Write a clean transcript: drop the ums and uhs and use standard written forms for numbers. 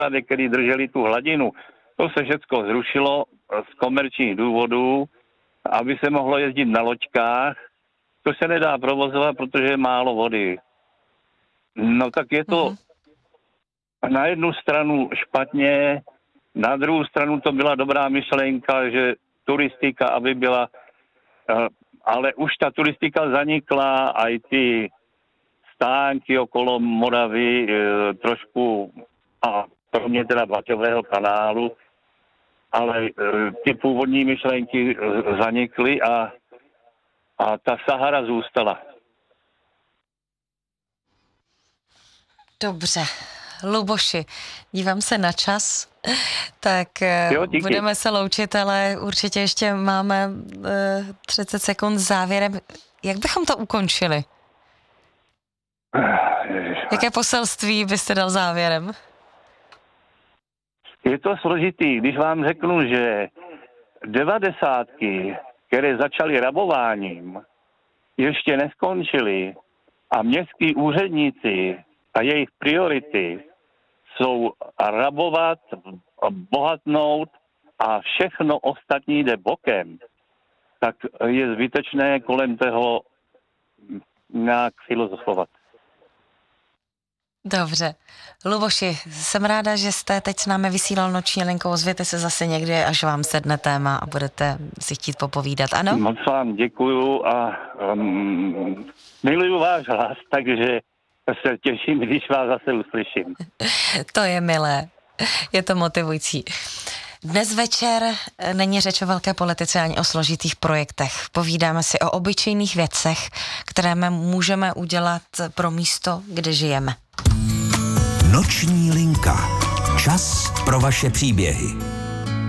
které drželi tu hladinu. To se všechno zrušilo z komerčních důvodů, aby se mohlo jezdit na loďkách. To se nedá provozovat, protože je málo vody. No tak je to na jednu stranu špatně, na druhou stranu to byla dobrá myšlenka, že turistika, aby byla, ale už ta turistika zanikla a i ty stánky okolo Moravy trošku, a pro mě teda Baťového kanálu, ale ty původní myšlenky zanikly a ta Sahara zůstala. Dobře. Luboši, dívám se na čas, tak budeme se loučit, ale určitě ještě máme 30 sekund závěrem. Jak bychom to ukončili? Jaké poselství byste dal závěrem? Je to složitý, když vám řeknu, že 90, které začaly rabováním, ještě neskončily a městský úředníci a jejich priority jsou rabovat, bohatnout a všechno ostatní jde bokem, tak je zbytečné kolem toho nějak filozofovat. Dobře. Luboši, jsem ráda, že jste teď s námi vysílal noční linkou. Ozvěte se zase někdy, až vám sedne téma a budete si chtít popovídat, ano? Moc vám děkuju a miluju váš hlas, takže se těším, když vás zase uslyším. To je milé. Je to motivující. Dnes večer není řeč o velké politice ani o složitých projektech. Povídáme si o obyčejných věcech, které můžeme udělat pro místo, kde žijeme. Noční linka. Čas pro vaše příběhy.